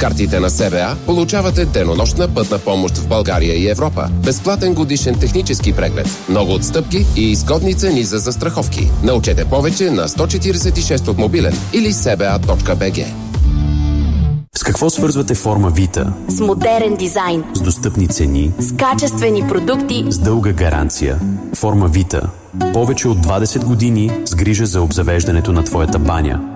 картите на СБА получавате денонощна пътна помощ в България и Европа, безплатен годишен технически преглед, много отстъпки и изгодни цени за застраховки. Научете повече на 146 от мобилен или sba.bg. С какво свързвате форма Вита? С модерен дизайн, с достъпни цени, с качествени продукти, с дълга гаранция. Форма Вита. Повече от 20 години с грижа за обзавеждането на твоята баня.